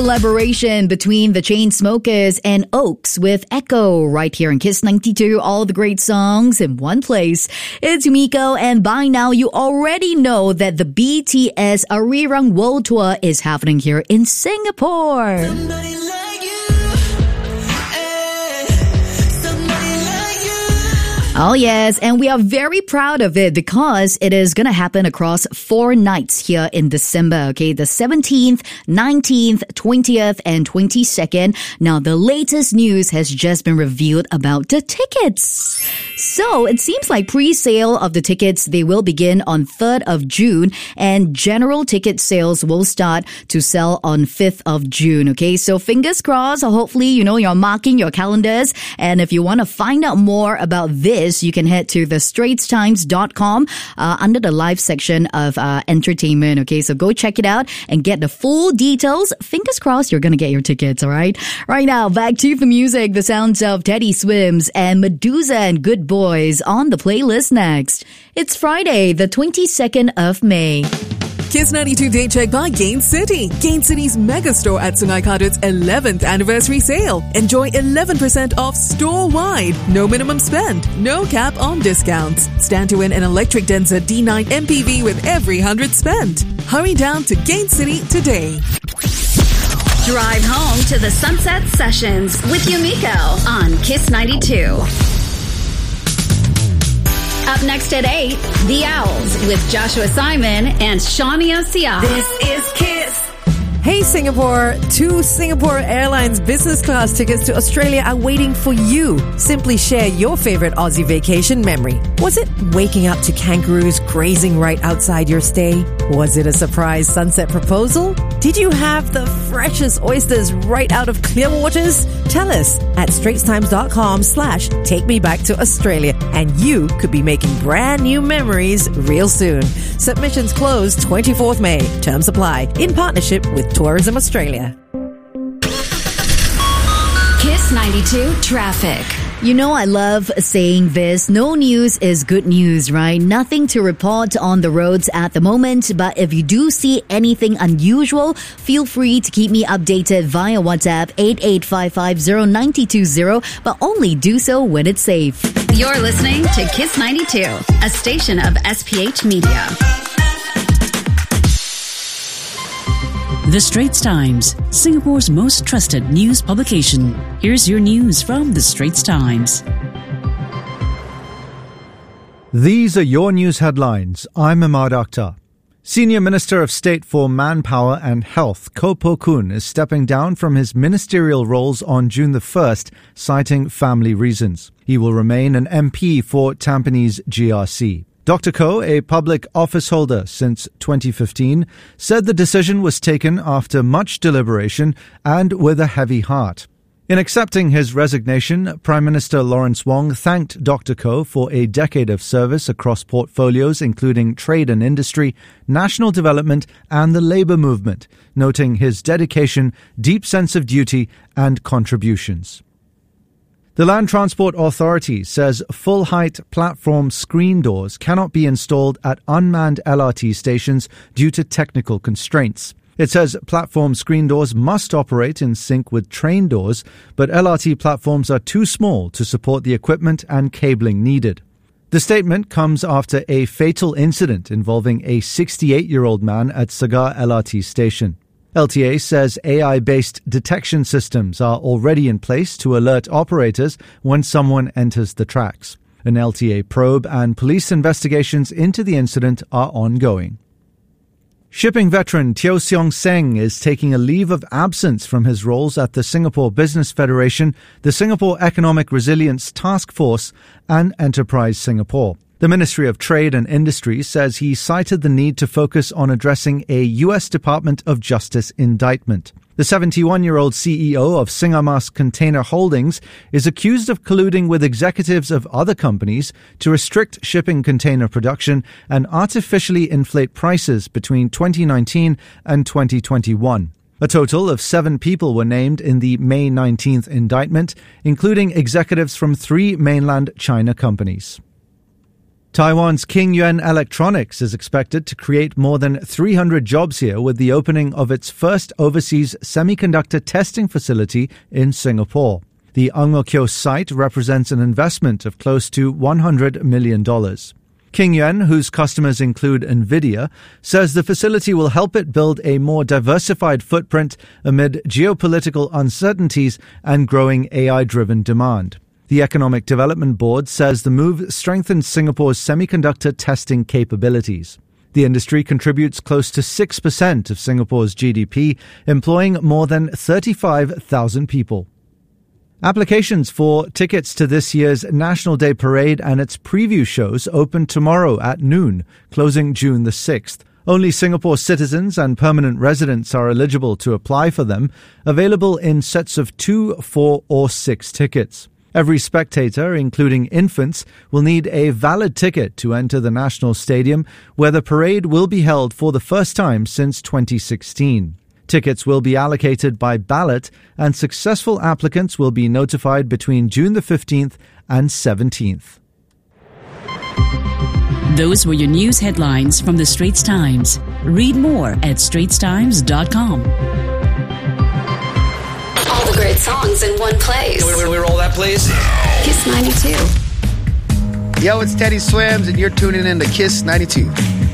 Collaboration between the Chainsmokers and Oaks with Echo right here in Kiss 92. All the great songs in one place. It's Yumiko, and by now you already know that the BTS Arirang World Tour is happening here in Singapore. Oh yes, and we are very proud of it because it is going to happen across 4 nights here in December, okay? The 17th, 19th, 20th, and 22nd. Now, the latest news has just been revealed about the tickets. So, it seems like pre-sale of the tickets, they will begin on 3rd of June, and general ticket sales will start to sell on 5th of June, okay? So, fingers crossed, hopefully, you're marking your calendars, and if you want to find out more about this, you can head to thestraitstimes.com under the live section of entertainment. Okay, so go check it out and get the full details. Fingers crossed you're going to get your tickets, all right? Right now, back to the music. The sounds of Teddy Swims and Medusa and Good Boys on the playlist next. It's Friday, the 22nd of May. Kiss 92 Day Check by Gain City. Gain City's mega store at Sungai Kadut's 11th anniversary sale. Enjoy 11% off store-wide. No minimum spend. No cap on discounts. Stand to win an electric Denza D9 MPV with every 100 spent. Hurry down to Gain City today. Drive home to the Sunset Sessions with Yumiko on Kiss 92. Up next at 8, The Owls with Joshua Simon and Shawnee Sia. This is Kiss. Hey Singapore, 2 Singapore Airlines business class tickets to Australia are waiting for you. Simply share your favorite Aussie vacation memory. Was it waking up to kangaroos grazing right outside your stay? Was it a surprise sunset proposal? Did you have the freshest oysters right out of Clearwaters? Tell us at straitstimes.com/take me back to Australia, and you could be making brand new memories real soon. Submissions close 24th May. Terms apply. In partnership with Tourism Australia. Kiss 92 Traffic. I love saying this. No news is good news, right? Nothing to report on the roads at the moment. But if you do see anything unusual, feel free to keep me updated via WhatsApp 88550920, but only do so when it's safe. You're listening to Kiss 92, a station of SPH Media. The Straits Times, Singapore's most trusted news publication. Here's your news from The Straits Times. These are your news headlines. I'm Ahmad Akhtar. Senior Minister of State for Manpower and Health, Koh Poh Koon, is stepping down from his ministerial roles on June the 1st, citing family reasons. He will remain an MP for Tampines GRC. Dr. Koh, a public office holder since 2015, said the decision was taken after much deliberation and with a heavy heart. In accepting his resignation, Prime Minister Lawrence Wong thanked Dr. Koh for a decade of service across portfolios including trade and industry, national development and the labour movement, noting his dedication, deep sense of duty and contributions. The Land Transport Authority says full-height platform screen doors cannot be installed at unmanned LRT stations due to technical constraints. It says platform screen doors must operate in sync with train doors, but LRT platforms are too small to support the equipment and cabling needed. The statement comes after a fatal incident involving a 68-year-old man at Sagar LRT station. LTA says AI-based detection systems are already in place to alert operators when someone enters the tracks. An LTA probe and police investigations into the incident are ongoing. Shipping veteran Teo Seong Seng is taking a leave of absence from his roles at the Singapore Business Federation, the Singapore Economic Resilience Task Force, and Enterprise Singapore. The Ministry of Trade and Industry says he cited the need to focus on addressing a U.S. Department of Justice indictment. The 71-year-old CEO of Singamas Container Holdings is accused of colluding with executives of other companies to restrict shipping container production and artificially inflate prices between 2019 and 2021. A total of 7 people were named in the May 19th indictment, including executives from 3 mainland China companies. Taiwan's King Yuan Electronics is expected to create more than 300 jobs here with the opening of its first overseas semiconductor testing facility in Singapore. The Ang Mo Kio site represents an investment of close to $100 million. King Yuan, whose customers include NVIDIA, says the facility will help it build a more diversified footprint amid geopolitical uncertainties and growing AI-driven demand. The Economic Development Board says the move strengthens Singapore's semiconductor testing capabilities. The industry contributes close to 6% of Singapore's GDP, employing more than 35,000 people. Applications for tickets to this year's National Day Parade and its preview shows open tomorrow at noon, closing June the 6th. Only Singapore citizens and permanent residents are eligible to apply for them, available in sets of 2, 4, or 6 tickets. Every spectator, including infants, will need a valid ticket to enter the National Stadium, where the parade will be held for the first time since 2016. Tickets will be allocated by ballot, and successful applicants will be notified between June the 15th and 17th. Those were your news headlines from the Straits Times. Read more at straitstimes.com. All the great songs in one place. Can we roll that, please? Kiss 92. Yo, it's Teddy Swims, and you're tuning in to Kiss 92.